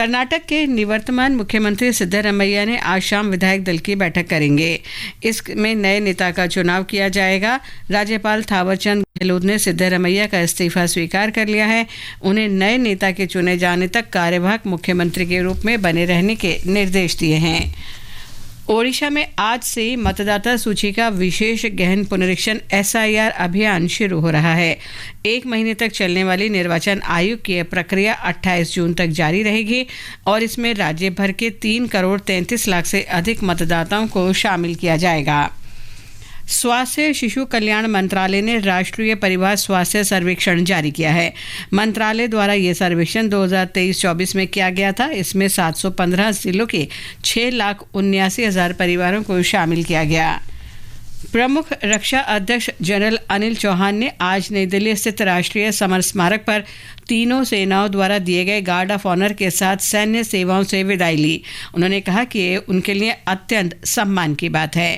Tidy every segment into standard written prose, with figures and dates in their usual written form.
कर्नाटक के निवर्तमान मुख्यमंत्री सिद्धरमैया ने आज शाम विधायक दल की बैठक करेंगे। इसमें नए नेता का चुनाव किया जाएगा। राज्यपाल थावरचंद गहलोत ने सिद्धरमैया का इस्तीफा स्वीकार कर लिया है। उन्हें नए नेता के चुने जाने तक कार्यवाहक मुख्यमंत्री के रूप में बने रहने के निर्देश दिए हैं। ओडिशा में आज से मतदाता सूची का विशेष गहन पुनरीक्षण SIR अभियान शुरू हो रहा है। 1 महीने तक चलने वाली निर्वाचन आयोग की यह प्रक्रिया 28 जून तक जारी रहेगी और इसमें राज्य भर के 3 करोड़ 33 लाख से अधिक मतदाताओं को शामिल किया जाएगा। स्वास्थ्य शिशु कल्याण मंत्रालय ने राष्ट्रीय परिवार स्वास्थ्य सर्वेक्षण जारी किया है। मंत्रालय द्वारा यह सर्वेक्षण 2023-24 में किया गया था। इसमें 715 जिलों के 6,79,000 परिवारों को शामिल किया गया। प्रमुख रक्षा अध्यक्ष जनरल अनिल चौहान ने आज नई दिल्ली स्थित राष्ट्रीय समर स्मारक पर तीनों सेनाओं द्वारा दिए गए गार्ड ऑफ ऑनर के साथ सैन्य सेवाओं से विदाई ली। उन्होंने कहा कि ये उनके लिए अत्यंत सम्मान की बात है।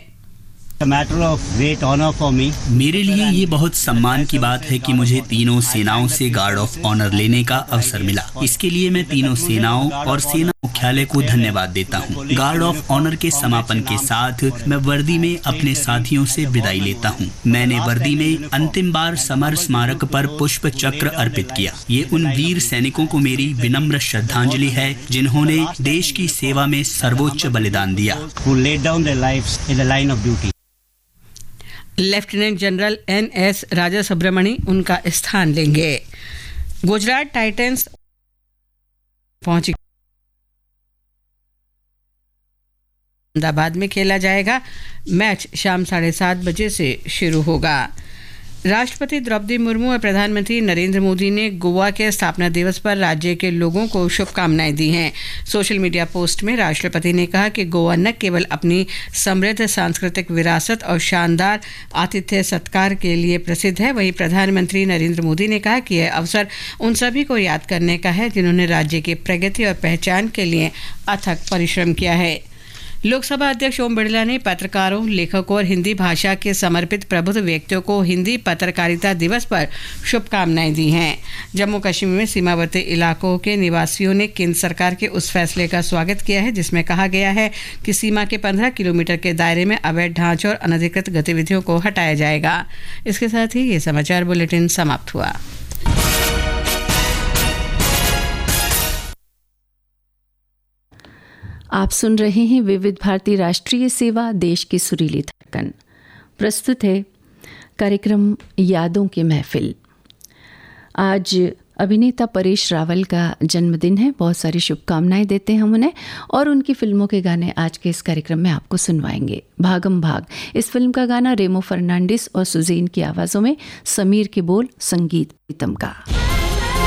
मेरे लिए ये बहुत सम्मान की बात है कि मुझे तीनों सेनाओं से गार्ड ऑफ ऑनर लेने का अवसर मिला। इसके लिए मैं तीनों सेनाओं और सेना मुख्यालय को धन्यवाद देता हूँ। गार्ड ऑफ ऑनर के समापन के साथ मैं वर्दी में अपने साथियों से विदाई लेता हूँ। मैंने वर्दी में अंतिम बार समर स्मारक पर पुष्प चक्र अर्पित किया। ये उन वीर सैनिकों को मेरी विनम्र श्रद्धांजलि है जिन्होंने देश की सेवा में सर्वोच्च बलिदान दिया। लेफ्टिनेंट जनरल NS राजा सुब्रमणी उनका स्थान लेंगे। गुजरात टाइटंस पहुंची अहमदाबाद में खेला जाएगा। मैच शाम 7:30 बजे से शुरू होगा। राष्ट्रपति द्रौपदी मुर्मू और प्रधानमंत्री नरेंद्र मोदी ने गोवा के स्थापना दिवस पर राज्य के लोगों को शुभकामनाएं दी हैं। सोशल मीडिया पोस्ट में राष्ट्रपति ने कहा कि गोवा न केवल अपनी समृद्ध सांस्कृतिक विरासत और शानदार आतिथ्य सत्कार के लिए प्रसिद्ध है, वहीं प्रधानमंत्री नरेंद्र मोदी ने कहा कि यह अवसर उन सभी को याद करने का है जिन्होंने राज्य की प्रगति और पहचान के लिए अथक परिश्रम किया है। लोकसभा अध्यक्ष ओम बिरला ने पत्रकारों, लेखकों और हिंदी भाषा के समर्पित प्रबुद्ध व्यक्तियों को हिंदी पत्रकारिता दिवस पर शुभकामनाएं दी हैं। जम्मू कश्मीर में सीमावर्ती इलाकों के निवासियों ने केंद्र सरकार के उस फैसले का स्वागत किया है जिसमें कहा गया है कि सीमा के 15 किलोमीटर के दायरे में अवैध ढांचे और अनधिकृत गतिविधियों को हटाया जाएगा। इसके साथ ही ये समाचार बुलेटिन समाप्त हुआ। आप सुन रहे हैं विविध भारती राष्ट्रीय सेवा, देश की सुरीली धड़कन। प्रस्तुत है कार्यक्रम यादों की महफिल। आज अभिनेता परेश रावल का जन्मदिन है। बहुत सारी शुभकामनाएं देते हैं हम उन्हें और उनकी फिल्मों के गाने आज के इस कार्यक्रम में आपको सुनवाएंगे। भागम भाग इस फिल्म का गाना रेमो फर्नांडिस और सुजैन की आवाज़ों में, समीर के बोल, संगीत प्रीतम का।